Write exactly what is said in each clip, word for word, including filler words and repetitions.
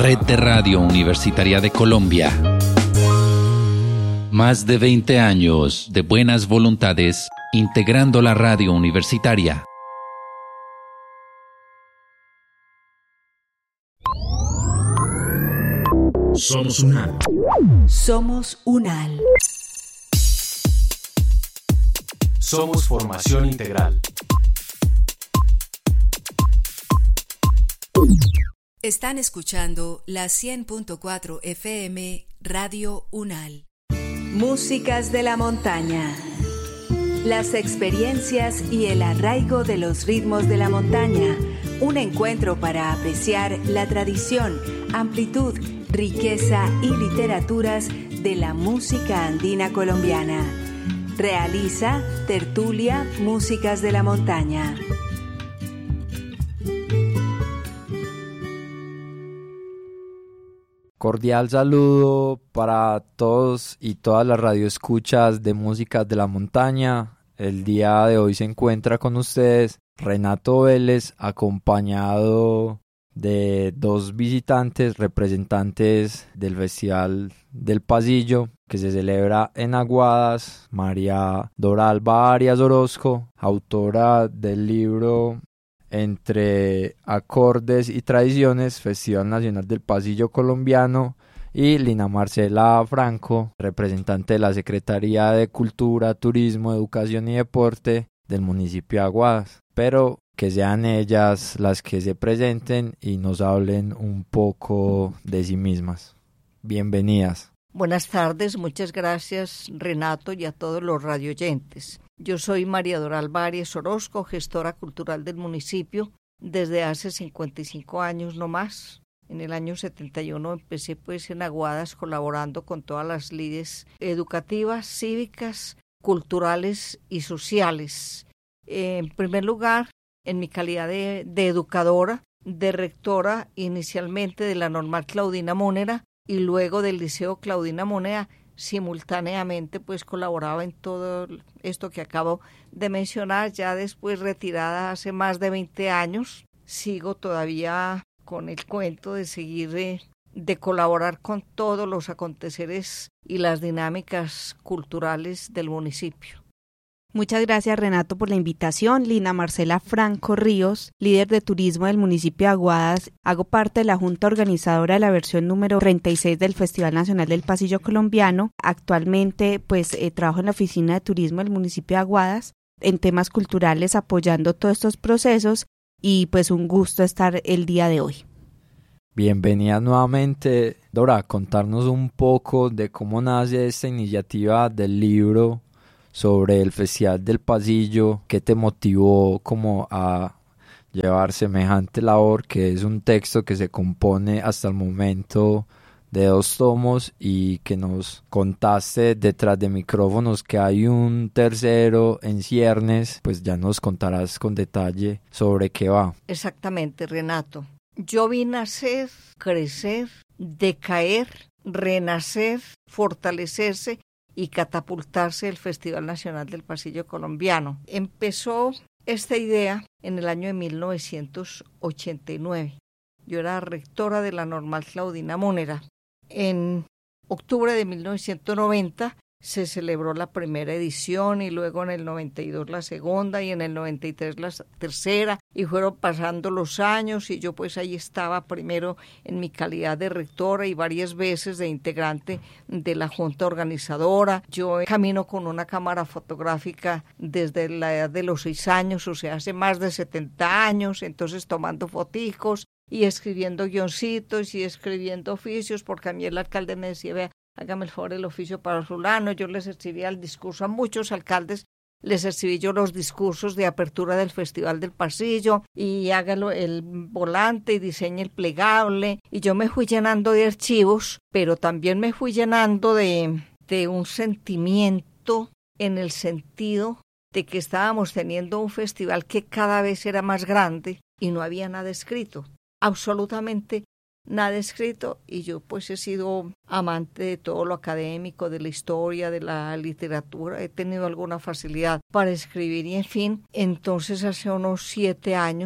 Red de Radio Universitaria de Colombia. Más de veinte años de buenas voluntades integrando la radio universitaria. Somos UNAL. Somos UNAL. Somos formación integral. Están escuchando la cien punto cuatro F M Radio UNAL. Músicas de la montaña. Las experiencias y el arraigo de los ritmos de la montaña. Un encuentro para apreciar la tradición, amplitud, riqueza y literaturas de la música andina colombiana. Realiza Tertulia Músicas de la Montaña. Cordial saludo para todos y todas las radioescuchas de Músicas de la Montaña. El día de hoy se encuentra con ustedes Renato Vélez, acompañado de dos visitantes, representantes del Festival del Pasillo, que se celebra en Aguadas. María Doralba Arias Orozco, autora del libro Entre Acordes y Tradiciones, Festival Nacional del Pasillo Colombiano, y Lina Marcela Franco, representante de la Secretaría de Cultura, Turismo, Educación y Deporte del municipio de Aguadas. Pero que sean ellas las que se presenten y nos hablen un poco de sí mismas. Bienvenidas. Buenas tardes, muchas gracias Renato y a todos los radioyentes. Yo soy María Doralba Arias Orozco, gestora cultural del municipio desde hace cincuenta y cinco años no más. En el año setenta y uno empecé pues en Aguadas colaborando con todas las lides educativas, cívicas, culturales y sociales. En primer lugar, en mi calidad de, de educadora, de rectora inicialmente de la Normal Claudina Mónera y luego del Liceo Claudina Mónera, simultáneamente pues colaboraba en todo esto que acabo de mencionar. Ya después retirada hace más de veinte años, sigo todavía con el cuento de seguir eh, de colaborar con todos los aconteceres y las dinámicas culturales del municipio. Muchas gracias Renato por la invitación. Lina Marcela Franco Ríos, líder de turismo del municipio de Aguadas. Hago parte de la junta organizadora de la versión número treinta y seis del Festival Nacional del Pasillo Colombiano. Actualmente pues eh, trabajo en la oficina de turismo del municipio de Aguadas en temas culturales apoyando todos estos procesos y pues un gusto estar el día de hoy. Bienvenida nuevamente. Dora, contarnos un poco de cómo nace esta iniciativa del libro sobre el Festival del Pasillo. ¿Qué te motivó como a llevar semejante labor, que es un texto que se compone hasta el momento de dos tomos y que nos contaste detrás de micrófonos que hay un tercero en ciernes? Pues ya nos contarás con detalle sobre qué va. Exactamente, Renato. Yo vi nacer, crecer, decaer, renacer, fortalecerse y catapultarse el Festival Nacional del Pasillo Colombiano. Empezó esta idea en el año de mil novecientos ochenta y nueve. Yo era rectora de la Normal Claudina Mónera. En octubre de mil novecientos noventa se celebró la primera edición y luego en el noventa y dos la segunda y en el noventa y tres la tercera, y fueron pasando los años y yo pues ahí estaba primero en mi calidad de rectora y varias veces de integrante de la junta organizadora. Yo camino con una cámara fotográfica desde la edad de los seis años, o sea, hace más de setenta años, entonces tomando foticos y escribiendo guioncitos y escribiendo oficios, porque a mí el alcalde me decía, vea, hágame el favor el oficio para fulano. Yo les escribía el discurso a muchos alcaldes, les escribí yo los discursos de apertura del Festival del Pasillo, y hágalo el volante y diseñe el plegable, y yo me fui llenando de archivos, pero también me fui llenando de, de un sentimiento en el sentido de que estábamos teniendo un festival que cada vez era más grande y no había nada escrito, absolutamente nada escrito, y yo pues he sido amante de todo lo académico, de la historia, de la literatura, he tenido alguna facilidad para escribir y en fin. Entonces hace unos siete años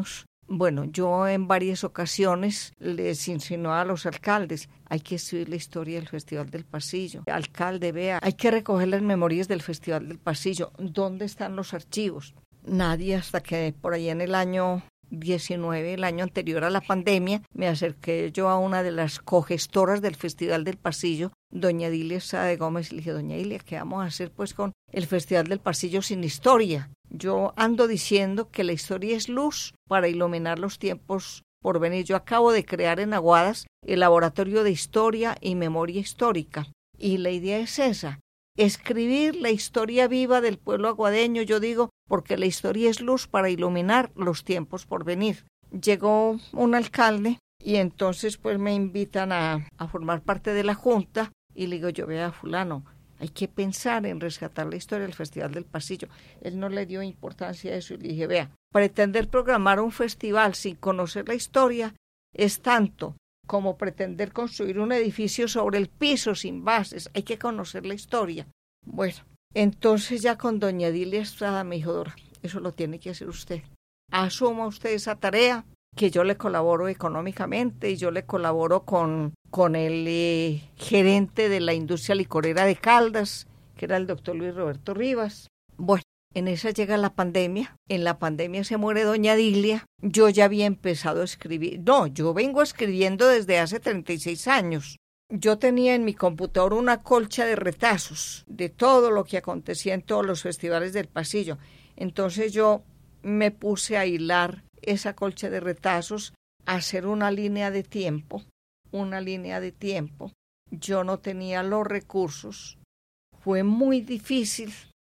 Bueno, yo en varias ocasiones les insinuaba a los alcaldes, hay que escribir la historia del Festival del Pasillo. Alcalde, vea, hay que recoger las memorias del Festival del Pasillo. ¿Dónde están los archivos? Nadie, hasta que por ahí en el año diecinueve, el año anterior a la pandemia, me acerqué yo a una de las cogestoras del Festival del Pasillo, doña Dilia Sade Gómez, y le dije, doña Dilia, ¿qué vamos a hacer pues con el Festival del Pasillo sin historia? Yo ando diciendo que la historia es luz para iluminar los tiempos por venir. Yo acabo de crear en Aguadas el Laboratorio de Historia y Memoria Histórica. Y la idea es esa, escribir la historia viva del pueblo aguadeño, yo digo, porque la historia es luz para iluminar los tiempos por venir. Llegó un alcalde y entonces pues me invitan a, a formar parte de la junta y le digo yo, vea fulano, hay que pensar en rescatar la historia del Festival del Pasillo. Él no le dio importancia a eso y le dije, vea, pretender programar un festival sin conocer la historia es tanto como pretender construir un edificio sobre el piso sin bases. Hay que conocer la historia. Bueno, entonces ya con doña Dilia Estrada me dijo, Dora, eso lo tiene que hacer usted. Asuma usted esa tarea, que yo le colaboro económicamente y yo le colaboro con, con el eh, gerente de la industria licorera de Caldas, que era el doctor Luis Roberto Rivas. Bueno, en esa llega la pandemia, en la pandemia se muere doña Dilia, yo ya había empezado a escribir, no, yo vengo escribiendo desde hace treinta y seis años. Yo tenía en mi computador una colcha de retazos de todo lo que acontecía en todos los festivales del Pasillo. Entonces yo me puse a hilar esa colcha de retazos, a hacer una línea de tiempo, una línea de tiempo. Yo no tenía los recursos. Fue muy difícil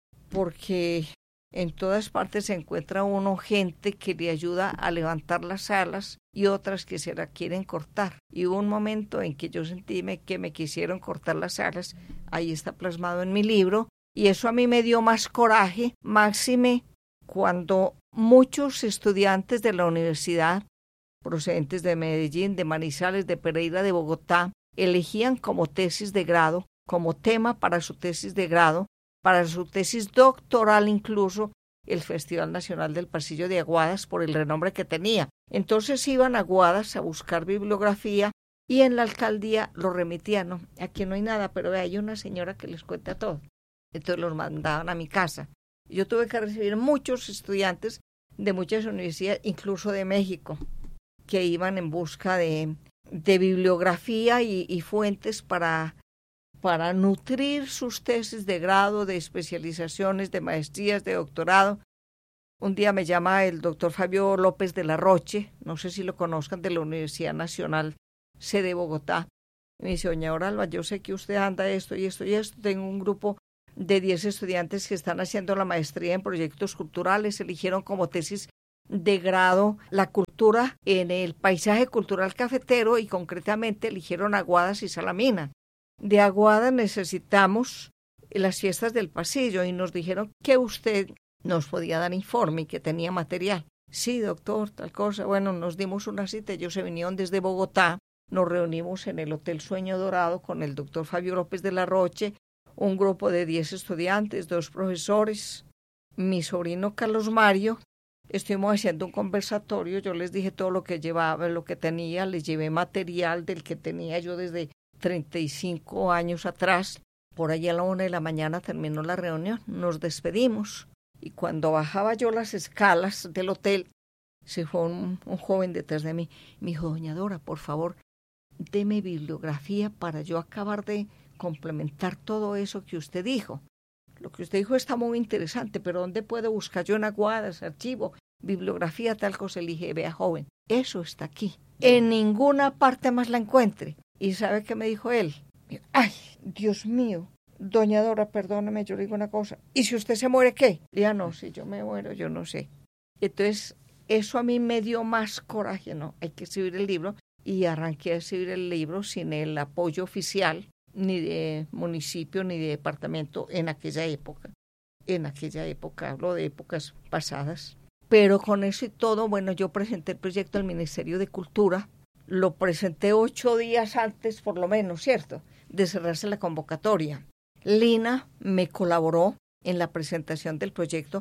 porque en todas partes se encuentra uno gente que le ayuda a levantar las alas y otras que se la quieren cortar. Y hubo un momento en que yo sentí que me quisieron cortar las alas, ahí está plasmado en mi libro, y eso a mí me dio más coraje, máxime cuando muchos estudiantes de la universidad, procedentes de Medellín, de Manizales, de Pereira, de Bogotá, elegían como tesis de grado, como tema para su tesis de grado, para su tesis doctoral incluso, el Festival Nacional del Pasillo de Aguadas por el renombre que tenía. Entonces iban a Aguadas a buscar bibliografía y en la alcaldía lo remitían. No, aquí no hay nada, pero hay una señora que les cuenta todo. Entonces los mandaban a mi casa. Yo tuve que recibir muchos estudiantes de muchas universidades, incluso de México, que iban en busca de, de bibliografía y, y fuentes para... para nutrir sus tesis de grado, de especializaciones, de maestrías, de doctorado. Un día me llama el doctor Fabio López de la Roche, no sé si lo conozcan, de la Universidad Nacional, sede de Bogotá. Y me dice, doña Oralba, yo sé que usted anda esto y esto y esto. Tengo un grupo de diez estudiantes que están haciendo la maestría en proyectos culturales. Eligieron como tesis de grado la cultura en el paisaje cultural cafetero y concretamente eligieron Aguadas y Salamina. De Aguadas necesitamos las fiestas del Pasillo y nos dijeron que usted nos podía dar informe y que tenía material. Sí, doctor, tal cosa. Bueno, nos dimos una cita, ellos se vinieron desde Bogotá, nos reunimos en el Hotel Sueño Dorado con el doctor Fabio López de la Roche, un grupo de diez estudiantes, dos profesores, mi sobrino Carlos Mario. Estuvimos haciendo un conversatorio, yo les dije todo lo que llevaba, lo que tenía, les llevé material del que tenía yo desde treinta y cinco años atrás. Por allá a la una de la mañana terminó la reunión, nos despedimos y cuando bajaba yo las escalas del hotel se fue un, un joven detrás de mí. Me dijo, doña Dora, por favor, deme bibliografía para yo acabar de complementar todo eso que usted dijo. Lo que usted dijo está muy interesante, pero ¿dónde puedo buscar yo en Aguadas, archivo, bibliografía, tal cosa? Le dije, vea joven, eso está aquí. En ninguna parte más la encuentre. ¿Y sabe qué me dijo él? Ay, Dios mío, doña Dora, perdóname, yo le digo una cosa. ¿Y si usted se muere qué? Ya no, si yo me muero, yo no sé. Entonces, eso a mí me dio más coraje, ¿no? Hay que escribir el libro. Y arranqué a escribir el libro sin el apoyo oficial, ni de municipio, ni de departamento en aquella época. En aquella época, hablo de épocas pasadas. Pero con eso y todo, bueno, yo presenté el proyecto al Ministerio de Cultura. Lo presenté ocho días antes, por lo menos, ¿cierto?, de cerrarse la convocatoria. Lina me colaboró en la presentación del proyecto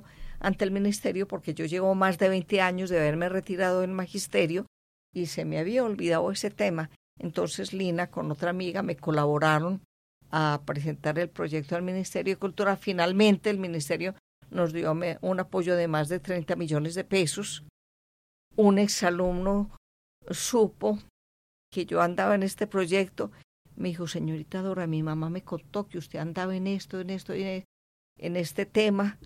ante el ministerio porque yo llevo más de veinte años de haberme retirado del magisterio y se me había olvidado ese tema. Entonces Lina con otra amiga me colaboraron a presentar el proyecto al Ministerio de Cultura. Finalmente el ministerio nos dio un apoyo de más de treinta millones de pesos. Un exalumno supo que yo andaba en este proyecto. Me dijo, señorita Dora, mi mamá me contó que usted andaba en esto, en esto, en este tema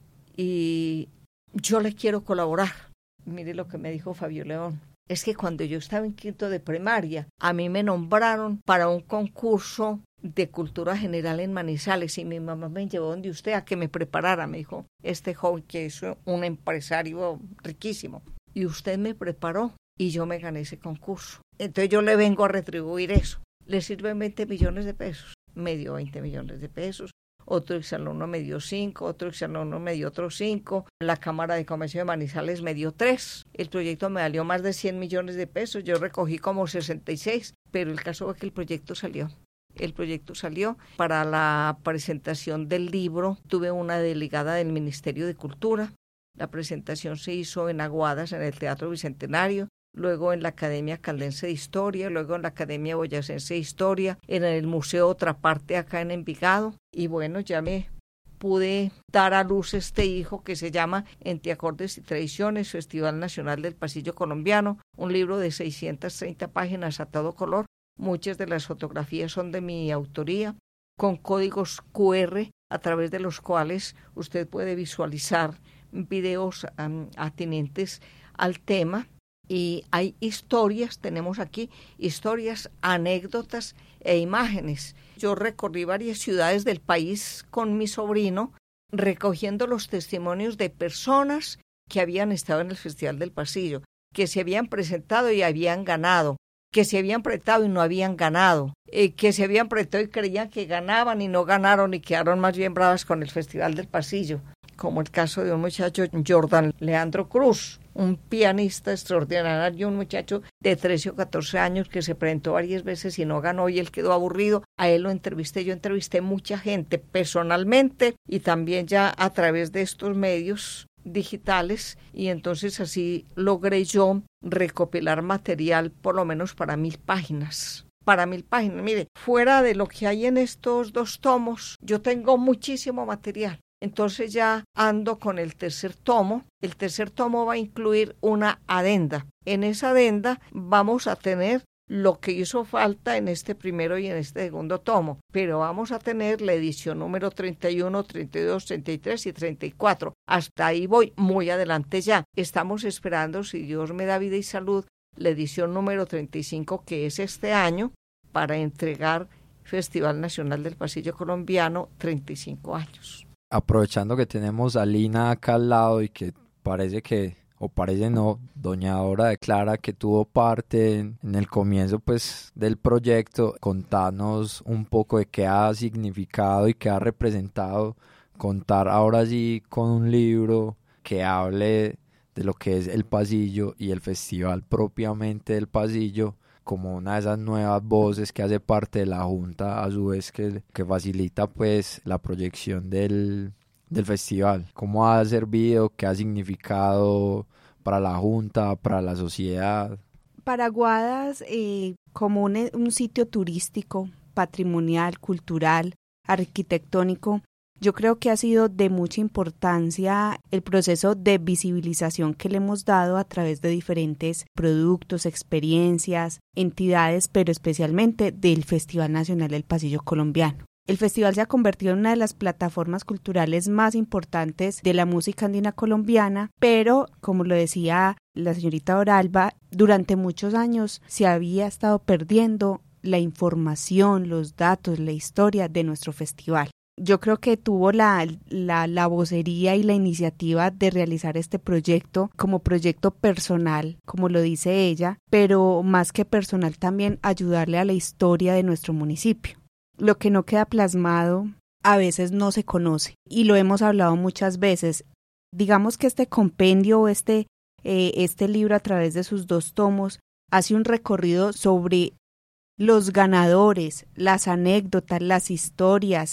y yo le quiero colaborar. Mire lo que me dijo Fabio León. Es que cuando yo estaba en quinto de primaria, a mí me nombraron para un concurso de cultura general en Manizales y mi mamá me llevó donde usted a que me preparara. Me dijo, este joven que es un empresario riquísimo. Y usted me preparó y yo me gané ese concurso. Entonces yo le vengo a retribuir eso. Le sirven veinte millones de pesos. Me dio veinte millones de pesos. Otro exalumno me dio cinco, otro exalumno me dio otros cinco, la Cámara de Comercio de Manizales me dio tres. El proyecto me valió más de cien millones de pesos, yo recogí como sesenta y seis, pero el caso fue que el proyecto salió. El proyecto salió. Para la presentación del libro tuve una delegada del Ministerio de Cultura. La presentación se hizo en Aguadas, en el Teatro Bicentenario, luego en la Academia Caldense de Historia, luego en la Academia Boyacense de Historia, en el Museo Otra Parte acá en Envigado. Y bueno, ya me pude dar a luz este hijo que se llama Entre Acordes y Tradiciones, Festival Nacional del Pasillo Colombiano, un libro de seiscientas treinta páginas a todo color. Muchas de las fotografías son de mi autoría, con códigos cu erre a través de los cuales usted puede visualizar videos um, atinentes al tema. Y hay historias, tenemos aquí historias, anécdotas e imágenes. Yo recorrí varias ciudades del país con mi sobrino, recogiendo los testimonios de personas que habían estado en el Festival del Pasillo, que se habían presentado y habían ganado, que se habían presentado y no habían ganado, eh, que se habían presentado y creían que ganaban y no ganaron y quedaron más bien bravas con el Festival del Pasillo, como el caso de un muchacho, Jordan Leandro Cruz, un pianista extraordinario, un muchacho de trece o catorce años que se presentó varias veces y no ganó y él quedó aburrido. A él lo entrevisté, yo entrevisté mucha gente personalmente y también ya a través de estos medios digitales y entonces así logré yo recopilar material por lo menos para mil páginas. Para mil páginas, mire, fuera de lo que hay en estos dos tomos, yo tengo muchísimo material. Entonces ya ando con el tercer tomo. El tercer tomo va a incluir una adenda. En esa adenda vamos a tener lo que hizo falta en este primero y en este segundo tomo, pero vamos a tener la edición número treinta y uno, treinta y dos, treinta y tres y treinta y cuatro. Hasta ahí voy, muy adelante ya. Estamos esperando, si Dios me da vida y salud, la edición número treinta y cinco, que es este año, para entregar Festival Nacional del Pasillo Colombiano, treinta y cinco años. Aprovechando que tenemos a Lina acá al lado y que parece que, o parece no, doña Dora declara que tuvo parte en, en el comienzo pues del proyecto, contanos un poco de qué ha significado y qué ha representado contar ahora sí con un libro que hable de lo que es el pasillo y el festival propiamente del pasillo, como una de esas nuevas voces que hace parte de la Junta, a su vez que, que facilita pues la proyección del, del festival. ¿Cómo ha servido? ¿Qué ha significado para la Junta, para la sociedad? Para Aguadas, eh, como un, un sitio turístico, patrimonial, cultural, arquitectónico, yo creo que ha sido de mucha importancia el proceso de visibilización que le hemos dado a través de diferentes productos, experiencias, entidades, pero especialmente del Festival Nacional del Pasillo Colombiano. El festival se ha convertido en una de las plataformas culturales más importantes de la música andina colombiana, pero, como lo decía la señorita Doralba, durante muchos años se había estado perdiendo la información, los datos, la historia de nuestro festival. Yo creo que tuvo la, la, la vocería y la iniciativa de realizar este proyecto como proyecto personal, como lo dice ella, pero más que personal también ayudarle a la historia de nuestro municipio. Lo que no queda plasmado a veces no se conoce y lo hemos hablado muchas veces. Digamos que este compendio o este, eh, este libro a través de sus dos tomos hace un recorrido sobre los ganadores, las anécdotas, las historias,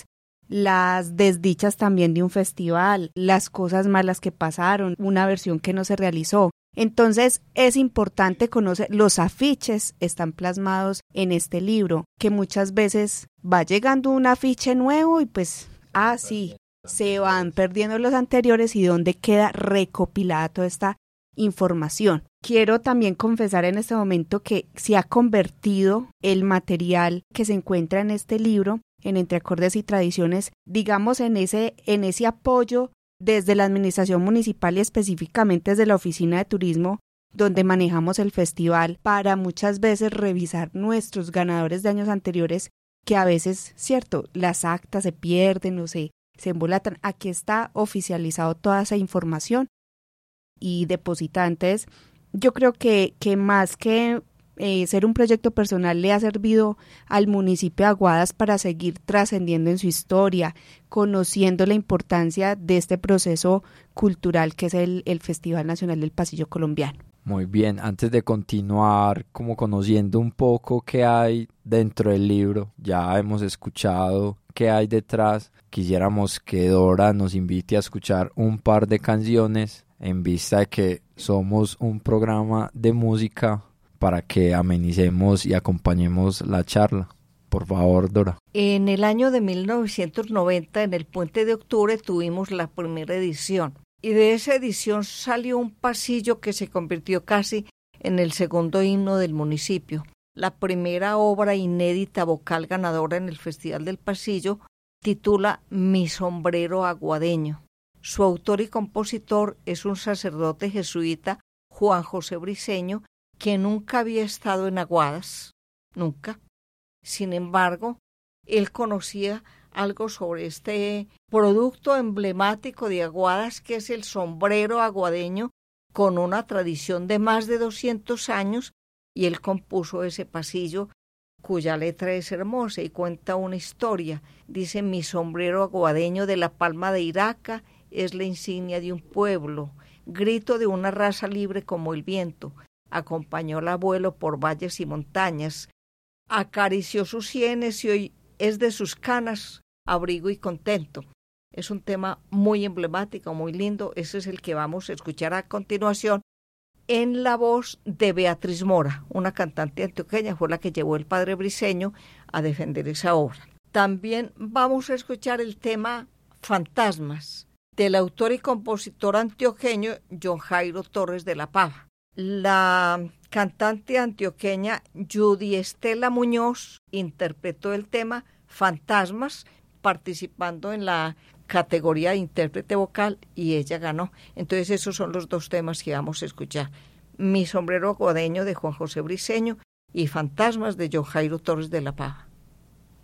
las desdichas también de un festival, las cosas malas que pasaron, una versión que no se realizó. Entonces es importante conocer, los afiches están plasmados en este libro, que muchas veces va llegando un afiche nuevo y pues, ah sí, se van perdiendo los anteriores y donde queda recopilada toda esta información. Quiero también confesar en este momento que se ha convertido el material que se encuentra en este libro, en Entre Acordes y Tradiciones, digamos en ese, en ese apoyo desde la administración municipal y específicamente desde la oficina de turismo donde manejamos el festival, para muchas veces revisar nuestros ganadores de años anteriores, que a veces, cierto, las actas se pierden o se, se embolatan. Aquí está oficializado toda esa información y depositada. Entonces, yo creo que, que más que eh, ser un proyecto personal, le ha servido al municipio de Aguadas para seguir trascendiendo en su historia, conociendo la importancia de este proceso cultural que es el, el Festival Nacional del Pasillo Colombiano. Muy bien, antes de continuar como conociendo un poco qué hay dentro del libro, ya hemos escuchado qué hay detrás, quisiéramos que Dora nos invite a escuchar un par de canciones en vista de que somos un programa de música para que amenicemos y acompañemos la charla. Por favor, Dora. En el año de mil novecientos noventa, en el Puente de Octubre, tuvimos la primera edición. Y de esa edición salió un pasillo que se convirtió casi en el segundo himno del municipio. La primera obra inédita vocal ganadora en el Festival del Pasillo titula Mi sombrero aguadeño. Su autor y compositor es un sacerdote jesuita, Juan José Briceño, que nunca había estado en Aguadas, nunca. Sin embargo, él conocía algo sobre este producto emblemático de Aguadas, que es el sombrero aguadeño, con una tradición de más de doscientos años, y él compuso ese pasillo, cuya letra es hermosa y cuenta una historia. Dice: mi sombrero aguadeño de la palma de Iraca es la insignia de un pueblo, grito de una raza libre como el viento, acompañó al abuelo por valles y montañas, acarició sus sienes y hoy es de sus canas abrigo y contento. Es un tema muy emblemático, muy lindo. Ese es el que vamos a escuchar a continuación en la voz de Beatriz Mora, una cantante antioqueña, fue la que llevó el padre Briceño a defender esa obra. También vamos a escuchar el tema Fantasmas, del autor y compositor antioqueño John Jairo Torres de la Pava. La cantante antioqueña Judy Estela Muñoz interpretó el tema Fantasmas, participando en la categoría de intérprete vocal, y ella ganó. Entonces esos son los dos temas que vamos a escuchar: Mi sombrero aguadeño de Juan José Briceño y Fantasmas de John Jairo Torres de la Pava.